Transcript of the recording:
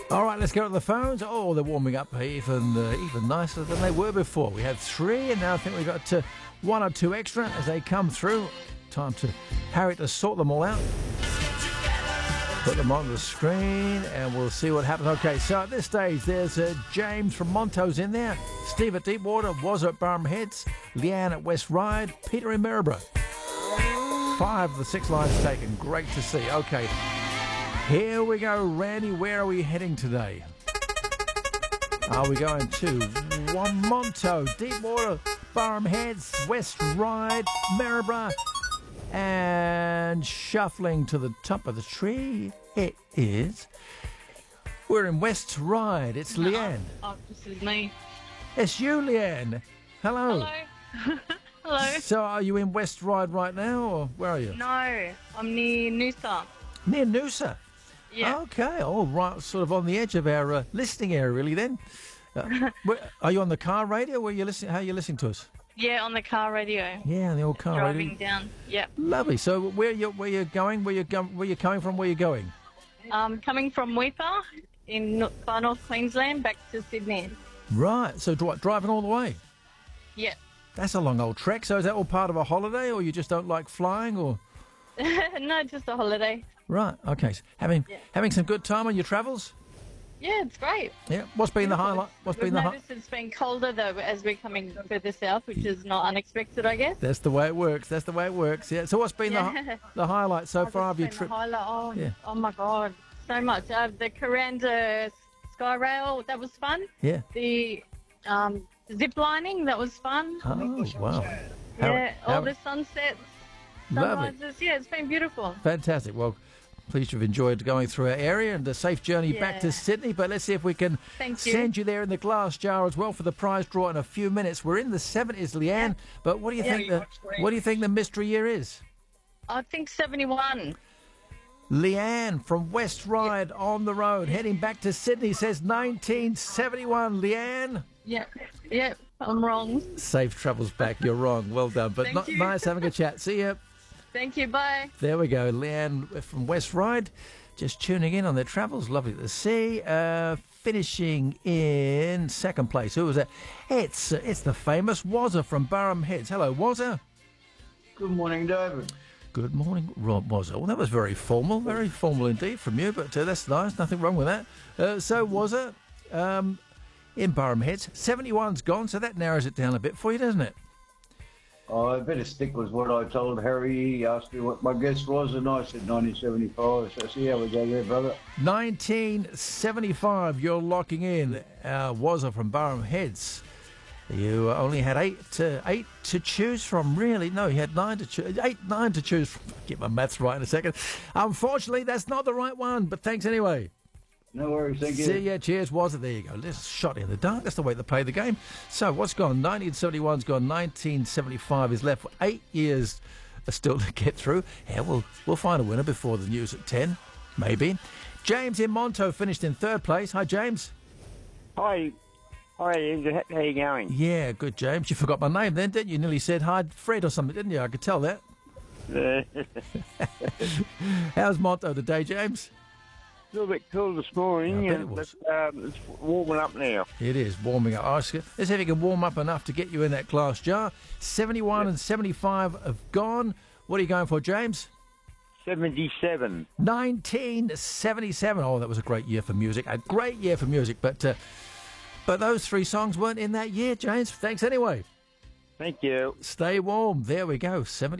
All right, let's go to the phones. Oh, they're warming up even nicer than they were before. We had 3, and now I think we've got 1 or 2 extra as they come through. Time to Harry to sort them all out. Put them on the screen, and we'll see what happens. Okay, so at this stage, there's James from Monto's in there, Steve at Deepwater, Was at Barham Heads, Leanne at West Ryde, Peter in Maryborough. 5 of the 6 lines taken. Great to see. Okay. Here we go, Randy. Where are we heading today? Are we going to Monto, Deepwater, Barham Heads, West Ryde, Maryborough, and shuffling to the top of the tree? It is. We're in West Ryde. It's Leanne. Oh, this is me. It's you, Leanne. Hello. Hello. Hello. So, are you in West Ryde right now, or where are you? No, I'm near Noosa. Near Noosa. Yeah. Okay, all right, sort of on the edge of our listening area, really. Then, are you on the car radio? Where you listening? How are you listening to us? Yeah, on the car radio. Yeah, the old car Driving radio. down. Yep. Lovely. So, where you going? Where you coming from? Where you going? Coming from Weipa in far north Queensland back to Sydney. Right. So, driving all the way. Yep. That's a long old trek. So, is that all part of a holiday, or you just don't like flying, or? No, just a holiday. Right. Okay. So having some good time on your travels. Yeah, it's great. Yeah. What's been the highlight? What's We've been the noticed it's been colder though as we're coming further south, which is not unexpected, I guess. That's the way it works. That's the way it works. Yeah. So, what's been the highlight so far of your trip? Oh my God, so much. The Kuranda Sky Rail, that was fun. Yeah. The zip lining, that was fun. Oh wow. All the sunsets, Lovely. sunrises. Yeah, it's been beautiful. Fantastic. Well, pleased you've enjoyed going through our area, and a safe journey back to Sydney. But let's see if we can send you there in the glass jar as well for the prize draw in a few minutes. We're in the 70s, Leanne. Yeah. But what do you think? What do you think the mystery year is? I think 71. Leanne from West Ryde on the road, heading back to Sydney, says 1971. Leanne? Yep, I'm wrong. Safe travels back. You're wrong. Well done. But nice having a chat. See ya. Thank you. Bye. There we go. Leanne from West Ryde, just tuning in on their travels. Lovely to see. Finishing in second place. Who was that? It's the famous Wazza from Barham Heads. Hello, Wazza. Good morning, David. Good morning, Rob Wazza. Well, that was very formal indeed from you, but that's nice. Nothing wrong with that. So, Wazza, in Barham Heads, 71's gone, so that narrows it down a bit for you, doesn't it? I better stick with what I told Harry. He asked me what my guess was, and I said 1975. So see how we go there, brother. 1975, you're locking in. Wazza from Barham Heads. You only had eight to choose from, really. No, you had 9 to choose. 9 to choose from. Get my maths right in a second. Unfortunately, that's not the right one, but thanks anyway. No worries, thank you. See ya, cheers, Wazza. There you go. Let's shot in the dark. That's the way to play the game. So, what's gone? 1971's gone. 1975 is left. 8 years are still to get through. Yeah, we'll find a winner before the news at 10, maybe. James in Monto finished in third place. Hi, James. Hi. Hi, Ian. How are you going? Yeah, good, James. You forgot my name then, didn't you? You nearly said hi, Fred or something, didn't you? I could tell that. How's Monto today, James? A little bit cool this morning, but it's warming up now. It is warming up. Let's see if it can warm up enough to get you in that glass jar. 71 and 75 have gone. What are you going for, James? 77. 1977. Oh, that was a great year for music. A great year for music, but those 3 songs weren't in that year, James. Thanks anyway. Thank you. Stay warm. There we go. 70.